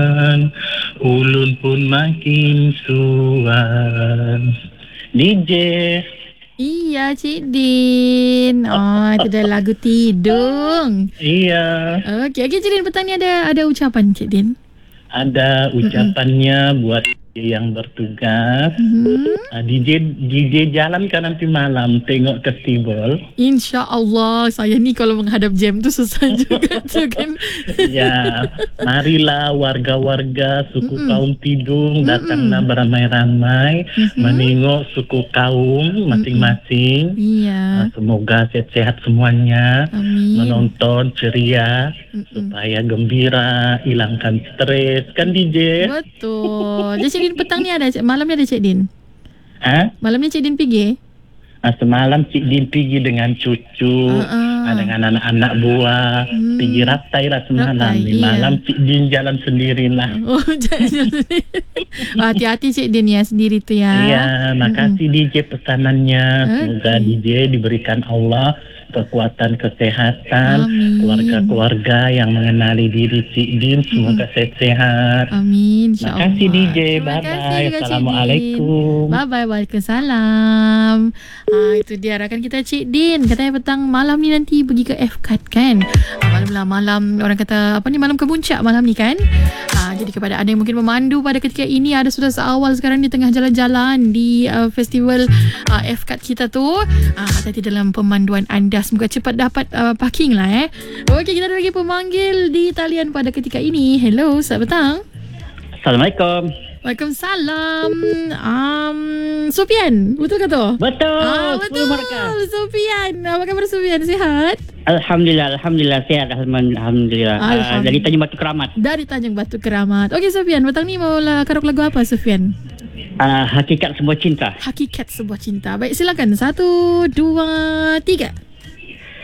Ulun pun makin suan. DJ. Iya, Cik Din. Oh, itu dah lagu Tidung. Iya. Okey, Cik Din, petang ni ada ucapan, Cik Din. Ada ucapannya buat yang bertugas. DJ jalan kan nanti malam tengok festival. InsyaAllah. Saya ni kalau menghadap jam tu susah juga tu kan. Ya, marilah warga-warga suku kaum Tidung datanglah beramai-ramai menengok suku kaum masing-masing. Iya. Semoga sehat-sehat semuanya. Amin. Menonton ceria supaya gembira, hilangkan stres kan DJ. Betul. Jadi Cik Din petang ni ada, malam ni ada Cik Din. Malam ni Cik Din pergi? Semalam Cik Din pergi dengan cucu, dengan anak-anak buah, pergi raptai lah semalam. Raptai, Malam Cik Din jalan sendirilah. Oh, jalan sendiri. Hati-hati Cik Din ya, sendiri tu ya. Ya, makasih DJ pesanannya. Semoga DJ diberikan Allah kekuatan kesehatan. Amin. Keluarga-keluarga yang mengenali diri Cik Din semoga sehat-sehat. Amin, insyaAllah. Makasih DJ. Terima kasih Bye-bye. juga, Cik Assalamualaikum. Din. Bye-bye. Waalaikumsalam. Itu dia rakan kita Cik Din. Katanya petang malam ni nanti pergi ke FCAT kan. Malam orang kata apa ni, malam kemuncak malam ni kan. Jadi kepada anda yang mungkin memandu pada ketika ini, ada sudah seawal sekarang di tengah jalan-jalan di festival FCAT kita tu, hati-hati dalam pemanduan anda. Semoga cepat dapat parking lah Okey, kita ada lagi pemanggil di talian pada ketika ini. Hello, selamat petang. Assalamualaikum. Waalaikumsalam. Sufian, betul ke tu? Betul. Betul. Sufian. Apa khabar Sufian? Sihat? Alhamdulillah sihat. Alhamdulillah. Dari Tanjung Batu Keramat. Dari Tanjung Batu Keramat. Okey Sufian, petang ni mau karok lagu apa Sufian? Hakikat Sebuah Cinta. Hakikat Sebuah Cinta. Baik, silakan. 1, 2, 3.